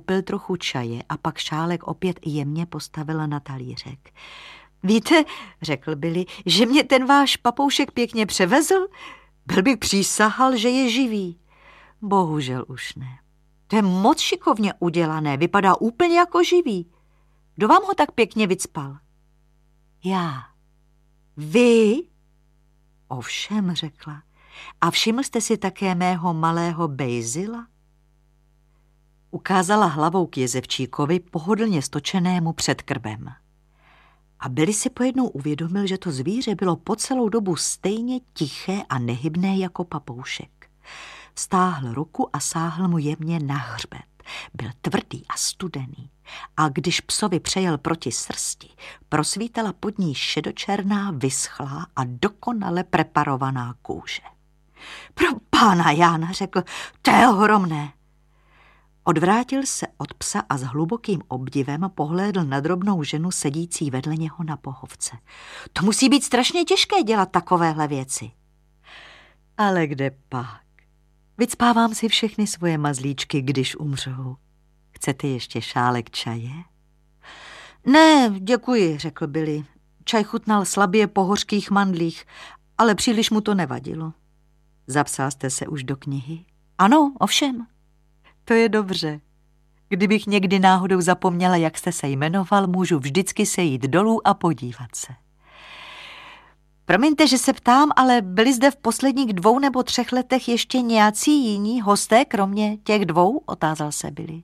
upil trochu čaje a pak šálek opět jemně postavila na talířek. Víte, řekl Billy, že mě ten váš papoušek pěkně převezl? Byl bych přísahal, že je živý. Bohužel už ne. To je moc šikovně udělané, vypadá úplně jako živý. Kdo vám ho tak pěkně vycpal? Já. Vy? Ovšem, řekla. A všiml jste si také mého malého Bejzila? Ukázala hlavou k jezevčíkovi pohodlně stočenému před krbem. A Billy si pojednou uvědomil, že to zvíře bylo po celou dobu stejně tiché a nehybné jako papoušek. Stáhl ruku a sáhl mu jemně na hřbet. Byl tvrdý a studený. A když psovi přejel proti srsti, prosvítala pod ní šedočerná, vyschlá a dokonale preparovaná kůže. Pro pána Jána, řekl, to je ohromné. Odvrátil se od psa a s hlubokým obdivem pohlédl na drobnou ženu sedící vedle něho na pohovce. To musí být strašně těžké dělat takovéhle věci. Ale kde pak? Vycpávám si všechny svoje mazlíčky, když umřou. Chcete ještě šálek čaje? Ne, děkuji, řekl Billy. Čaj chutnal slabě po hořkých mandlích, ale příliš mu to nevadilo. Zapsal jste se už do knihy? Ano, ovšem. To je dobře. Kdybych někdy náhodou zapomněla, jak jste se jmenoval, můžu vždycky sejít dolů a podívat se. Promiňte, že se ptám, ale byli zde v posledních 2 nebo 3 letech ještě nějací jiní hosté, kromě těch 2? Otázal se Billy.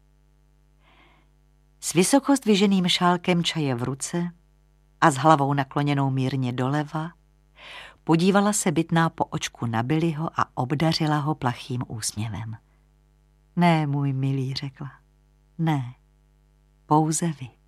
S vysoko zdviženým šálkem čaje v ruce a s hlavou nakloněnou mírně doleva podívala se bytná po očku na Billyho a obdařila ho plachým úsměvem. Ne, můj milý, řekla. Ne, pouze vy.